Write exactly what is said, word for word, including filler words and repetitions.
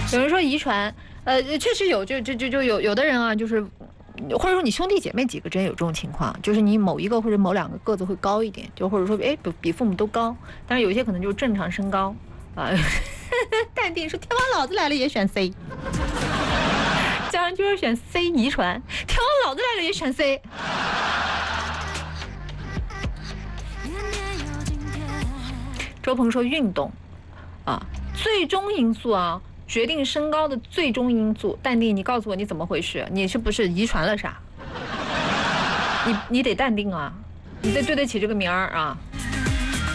有人说遗传，呃，确实有，就就就就有有的人啊，就是。或者说你兄弟姐妹几个真有这种情况，就是你某一个或者某两个个子会高一点，就或者说哎比比父母都高，但是有一些可能就是正常身高啊。淡定说天王老子来了也选 C， 家人就是选 C 遗传，天王老子来了也选 C。周鹏说运动啊，最终因素啊。决定身高的最终因素，淡定，你告诉我你怎么回事？你是不是遗传了啥？你你得淡定啊，你得对得起这个名儿啊。